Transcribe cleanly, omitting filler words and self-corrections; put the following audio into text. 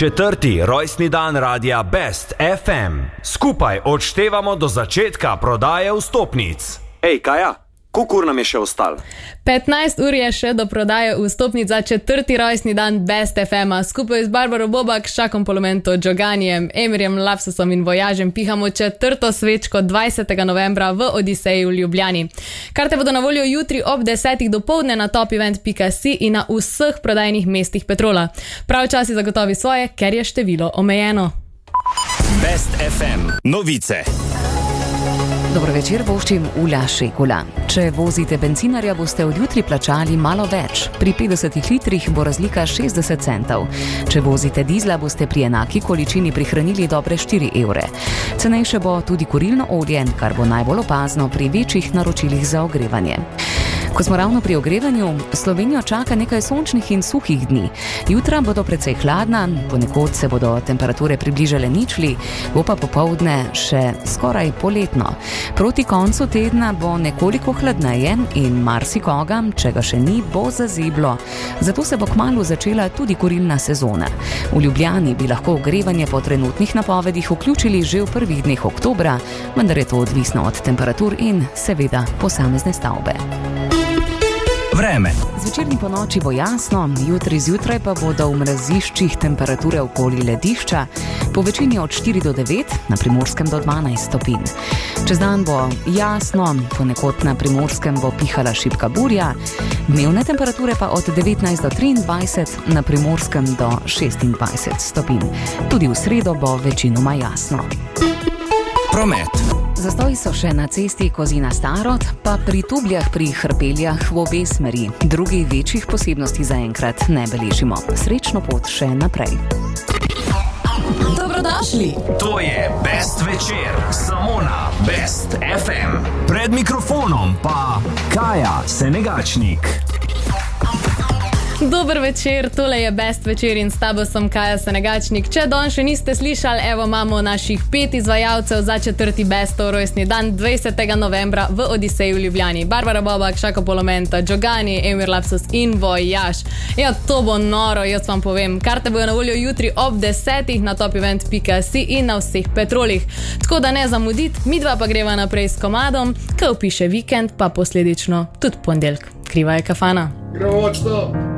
4. rojstni dan radia Best FM. Skupaj odštevamo do začetka prodaje vstopnic. Ej, Kaja, koliko ur nam je še ostalo? 15 ur je še do prodaje vstopnic za 4. rojstni dan Best FM-a. Skupaj z Barbaro Bobak, Šakom Polomento, Džoganijem, Emirjem Lapsusom in Vojažem pihamo 4. svečko 20. novembra v Odiseji v Ljubljani. Karte bodo na voljo jutri ob 10. dopoldne na topevent.si in na vseh prodajnih mestih Petrola. Prav čas je zagotovi svoje, ker je število omejeno. Best FM novice. Dobro večer, voščim Ula Šekula. Če vozite bencinarja, boste od jutri plačali malo več. Pri 50 litrih bo razlika 60 centov. Če vozite dizla, boste pri enaki količini prihranili dobre 4 evre. Cenejše bo tudi kurilno olje, kar bo najbolj opazno pri večjih naročilih za ogrevanje. Ko smo ravno pri ogrevanju, Slovenijo čaka nekaj sončnih in suhih dni. Jutra bodo precej hladna, ponekod se bodo temperature približale ničli, bo pa popoldne še skoraj poletno. Proti koncu tedna bo nekoliko hladneje in marsikoga, če ga še ni, bo zaziblo. Zato se bo kmalu začela tudi kurilna sezona. V Ljubljani bi lahko ogrevanje po trenutnih napovedih vključili že v prvih dneh oktobra, vendar je to odvisno od temperatur in seveda posamezne stavbe. Vreme. Zvečerni po noči bo jasno, jutri zjutraj pa bodo v mraziščih temperature okoli ledišča, po večini od 4 do 9, na Primorskem do 12 stopinj. Čez dan bo jasno, ponekod na Primorskem bo pihala šibka burja, dnevne temperature pa od 19 do 23, na Primorskem do 26 stopinj. Tudi v sredo bo večinoma jasno. Promet. Zastoji so še na cesti Kozina-Starod, pa pri Tubljah pri Hrpeljah v obe smeri. Drugih večjih posebnosti zaenkrat ne beležimo. Srečno pot še naprej. Dobrodošli! To je Best večer, samo na Best FM. Pred mikrofonom pa Kaja Senegačnik. Dober večer, tole je Best večer in s tabo sem Kaja Senegačnik. Če danes še niste slišali, evo imamo naših 5 izvajalcev za 4. Bestov rojstni dan 20. novembra v Odiseji v Ljubljani. Barbara Bobak, Šako Polomento, Džogani, Emir Lapsus in Vojaž. Ja, to bo noro, jaz vam povem. Karte bojo na voljo jutri ob 10. na topevent.si in na vseh Petrolih. Tako da ne zamuditi, midva pa greva naprej s komadom, ko piše vikend, pa posledično tudi ponedeljek. Kriva je kafana. Gremo,